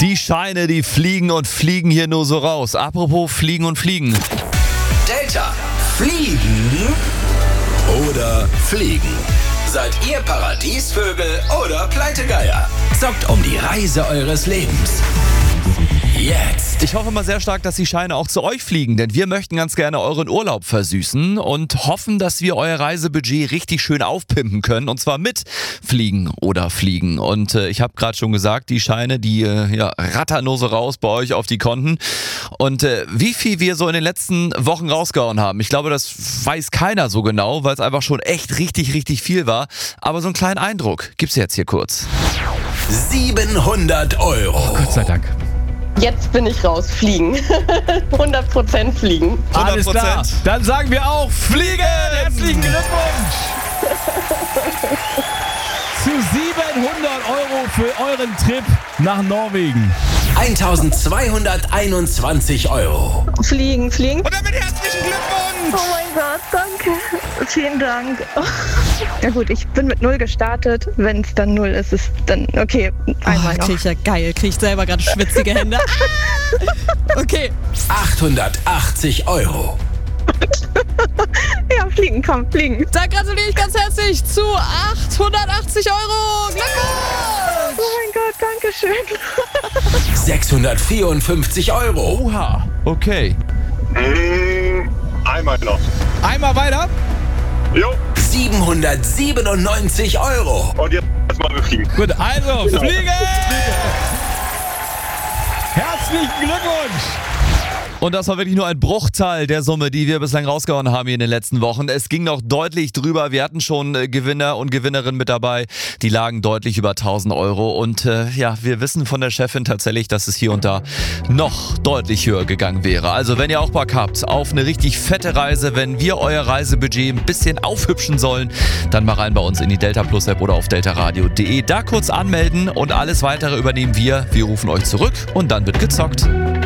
Die Scheine, die fliegen und fliegen hier nur so raus. Apropos fliegen und fliegen. Delta, fliegen oder fliegen? Seid ihr Paradiesvögel oder Pleitegeier? Zockt um die Reise eures Lebens. Jetzt. Ich hoffe mal sehr stark, dass die Scheine auch zu euch fliegen, denn wir möchten ganz gerne euren Urlaub versüßen und hoffen, dass wir euer Reisebudget richtig schön aufpimpen können, und zwar mit Fliegen oder Fliegen. Und ich habe gerade schon gesagt, die Scheine, die rattern nur so raus bei euch auf die Konten. Und wie viel wir so in den letzten Wochen rausgehauen haben, ich glaube, das weiß keiner so genau, weil es einfach schon echt richtig, richtig viel war. Aber so einen kleinen Eindruck gibt's jetzt hier kurz. 700 Euro. Gott sei Dank. Jetzt bin ich raus. Fliegen. 100% fliegen. Alles klar. Dann sagen wir auch Fliegen! Herzlichen Glückwunsch! Zu 700 Euro für euren Trip nach Norwegen. 1221 Euro. Fliegen. Und damit herzlichen Glückwunsch! Oh mein Gott, danke. Vielen Dank. Ja gut, ich bin mit 0 gestartet. Wenn es dann 0 ist, ist dann okay. Einmal noch. Krieg ich ja geil. Krieg ich selber gerade schwitzige Hände. Okay. 880 Euro. Ja, fliegen, komm, fliegen. Da gratuliere ich ganz herzlich zu 880 Euro. Glückwunsch! Oh mein Gott, danke schön. 654 Euro. Oha, okay. Einmal noch. Einmal weiter. Jo, 797 Euro. und jetzt mal befliegen. Gut, also Fliegen! Herzlichen Glückwunsch! Und das war wirklich nur ein Bruchteil der Summe, die wir bislang rausgehauen haben hier in den letzten Wochen. Es ging noch deutlich drüber. Wir hatten schon Gewinner und Gewinnerinnen mit dabei. Die lagen deutlich über 1000 Euro. Und wir wissen von der Chefin tatsächlich, dass es hier und da noch deutlich höher gegangen wäre. Also wenn ihr auch Bock habt auf eine richtig fette Reise, wenn wir euer Reisebudget ein bisschen aufhübschen sollen, dann mal rein bei uns in die Delta Plus App oder auf deltaradio.de. Da kurz anmelden und alles weitere übernehmen wir. Wir rufen euch zurück und dann wird gezockt.